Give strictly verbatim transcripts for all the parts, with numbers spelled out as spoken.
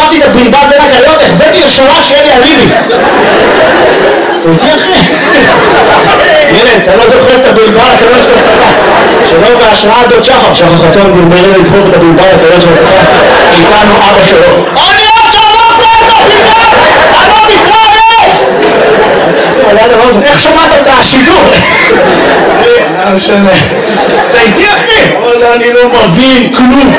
אהבתי את הבלבל בין הגליות, החבאתי לשלט שיהיה לי אליבי. אתה איתי אחי? הנה, אתה לא דוחף את הבלבל לקלות של השפה. שלא בהשראה דוד שחר, שחר חסון דרברי לדחוף את הבלבל לקלות של השפה. איתנו אבא שלו. אני עוד שלום זה את הבלבל! אני לא מתראה! אני צריך לשים עליה דבר הזה, איך שמעת את השידור? לא משנה. אתה איתי אחי? אני לא מבין כלום.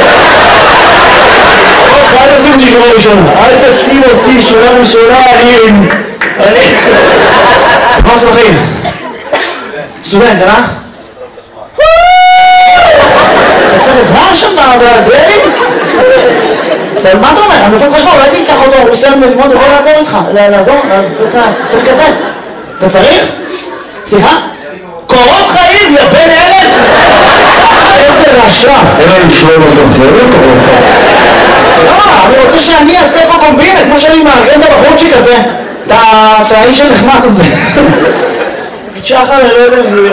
אל תשים אותי שורה ראשונה, אל תשים אותי שורה ראשונה, אני... אני... מה עושה בחיים? סטודנט, אה? אתה צריך עזרה שם בהזרעים? מה אתה אומר? אני עושה חשבון, אולי תיקח אותו, הוא עושה ללמוד, הוא יכול לעזור איתך, לעזור, צריך כתב. אתה צריך? סליחה? קורות חיים, יא בן אלף! איזה רשע! אין לי לשלול אותו, לא לא קורות חיים. לא, אני רוצה שאני אעשה פה קומבינה, כמו שאני מארגן את הבחורצ'יק הזה, את האיש הנחמד הזה. שחר, אני לא יודע אם זה יהיה.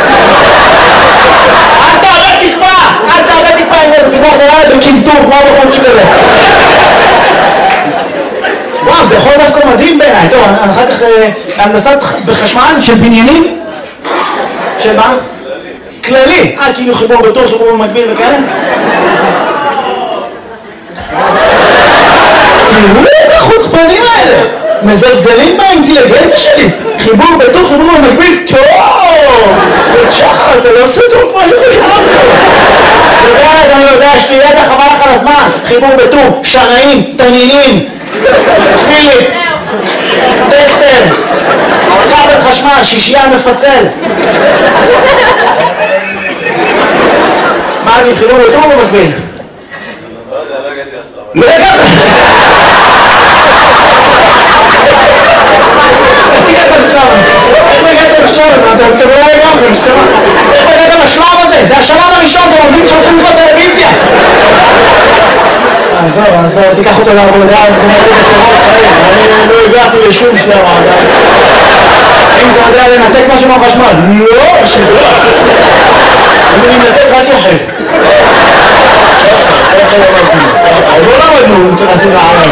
אל תעלה תקווה! אל תעלה תקווה אם זה תקווה, אתה יודע בקינטור, כמו הבחורצ'יק הזה. וואו, זה יכול דווקא מדהים בעיניי. טוב, אחר כך הנדסת בחשמל של בניינים? של מה? כללי. אה, כאילו חיבור בטוח, חיבור במקביל וכאלה? תראו את החוצפנים האלה, מזלזלים באינטליגנציה שלי. חיבור בטוח, חיבור במקביל, טוב! שחר, אתה לא עושה טוב כמו שחשבתי. אתה יודע, אני יודע, יש לי ידע חבל לך על הזמן. חיבור בטוח, שנאים, תנינים, פיליפס, טסטר, כבל חשמל, שישייה מפצל. מה זה חיבור בטוח במקביל? לא הגעת! איך הגעת לשלב הזה? איך הגעת לשלב הזה? אתה לא לגמרי, נשמע. איך הגעת לשלב הזה? זה השלב הראשון, זה מוביל שהולכים לקרוא טלוויזיה. עזוב, עזוב, תיקח אותו לעבודה, זה מוביל לקורות חיים. אני לא הגעתי לשום שלב עדיין. אם אתה יודע לנתק משהו מהחשמל, לא, שלא. אני מנתק רק יחס. עוד לא למדנו, אם צריכים לערב.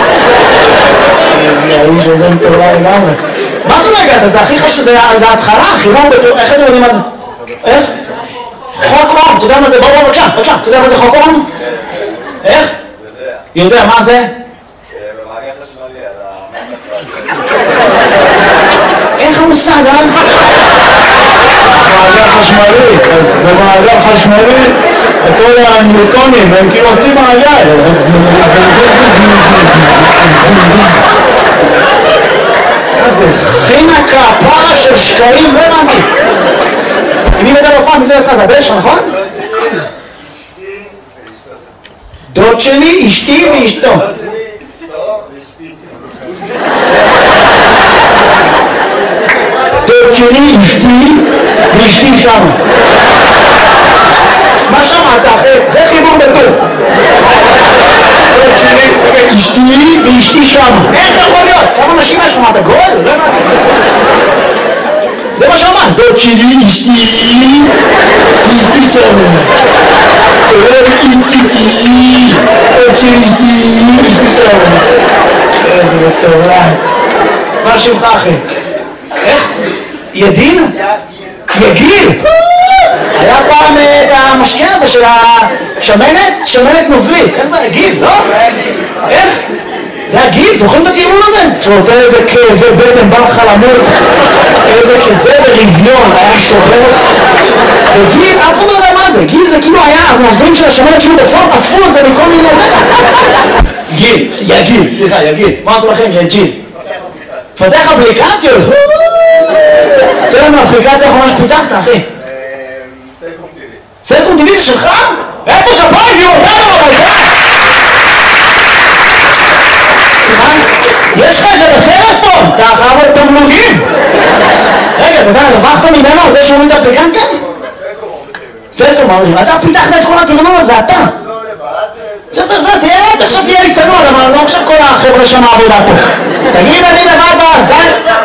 האיש הזה מטורלל לגמרי. מה זה לא הגעת? זה הכי חשוב, זה ההתחלה, חיבור בטוח, איך אתם יודעים מה זה? איך? חוק אום, אתה יודע מה זה? בוא בוא בבקשה, בבקשה, אתה יודע מה זה חוק אום? איך? יודע, מה זה? במעגל חשמלי, על אין לך מושג, אה? במעגל חשמלי, אז במעגל חשמלי כל הניוטונים הם כאילו עושים מעגל. מה זה? חינקה, פרה של שקעים, לא הבנתי. מי מדע לא פעם, מי זה לך? זה הבן שלך, נכון? דוד שלי, אשתי ואשתו. דוד שלי, אשתי ואשתי שמה. מה שמעת אחי? זה חיבור בטוב. דוד שלי, אשתי ואשתי שמה. איך אתה יכול להיות? כמה נשים יש לך? מה אתה גול? לא הבנתי. זה מה שאמרת. דוד שלי, אשתי ואשתי שמה. איציצי, עוד שלישתי, אשתי שמה. איזה מטורף. מה שמך אחי? איך? ידין? יגיל? היה פעם את המשקה הזה של השמנת, שמנת נוזלית. איך זה? יגיל, לא? איך? זה הגיל, זוכרים את הטיעון הזה? שנותן איזה כאבי בטן, בא לך למות, איזה כזה ורביון, היה שובר. וגיל, אף אחד לא יודע מה זה, גיל זה כאילו היה הנוזלים של השמנת שהוא בסוף, אספו את זה מכל מיני... גיל, יגיל, סליחה, יגיל, מה עושה לכם? יגיל. פתח אפליקציות? תראה לנו אפליקציה האחרונה שפיתחת, אחי. סלקום טיווי. סלקום טיווי זה שלך? איפה כפיים? היא אותנו אבל זה! יש לך את זה בטלפון, אתה חייב את תמלוגים. רגע, אז אתה רווחת ממנו על זה שאומרים את האפליקציה? סלקום אומרים, אתה פיתחת את כל התרנון הזה, אתה. עכשיו זה, זה, תראה, עכשיו תהיה לי צנוע, אבל לא עכשיו כל החבר'ה שם העבודה פה. תגיד, אני לבד בזין...